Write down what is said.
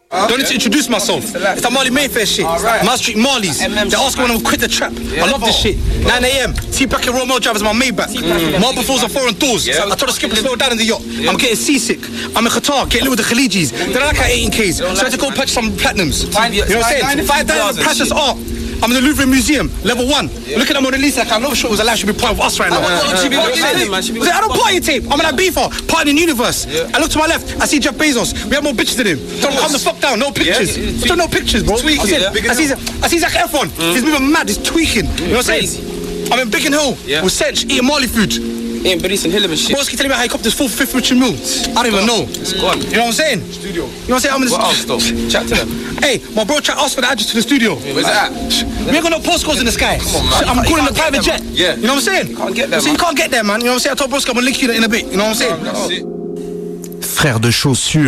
Don't need to introduce myself. It's that Marley Mayfair shit. Man Street Marleys. They're asking when I'm quit the trap. I love this shit. 9 a.m. T-Pack and Romeo drivers my Maybach. Marble floors are foreign doors. I told the skipper to slow down in the yacht. I'm getting seasick. I'm in Qatar, getting lit with the Khalijis. They like at 18Ks, so I had to go purchase some platinums. You know what I'm saying? $5 precious art. I'm in the Louvre Museum, level 1. Look at the Mona Lisa, like I'm not sure it was alive, should be part of us right now. I don't party tape. I'm in a beefer, party in the universe. I look to my left, I see Jeff Bezos. We have more bitches than him. Don't calm the fuck down, no pictures. Still no pictures, bro. I see Zac Efron. He's moving mad, he's tweaking. You know what I'm saying? I'm in Biggin Hill with Sedge, eating Marley food. Ain't Benice and Hillam and shit. Broski telling me helicopters 4th, 5th Richard Mill. I don't even know. It's gone. You know what I'm saying? Studio. You know what I'm saying? I'm in the what else though? Chat to them. Hey, my bro asked for the address to the studio. Where's that? We ain't got no postcodes in the sky. Come on, man. I'm calling a private jet. Yeah. You know what I'm saying? You can't get there, man. You can't get there, man. You know what I'm saying? I told Broski I'm gonna link you in a bit. You know what I'm saying? Frère de chaussures.